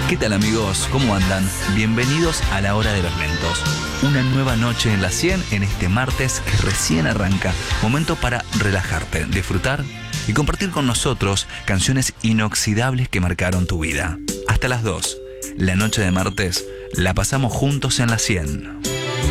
¿Qué tal amigos? ¿Cómo andan? Bienvenidos a La Hora de los Lentos. Una nueva noche en la 100 en este martes que recién arranca. Momento para relajarte, disfrutar y compartir con nosotros canciones inoxidables que marcaron tu vida. Hasta las 2. La noche de martes la pasamos juntos en la 100.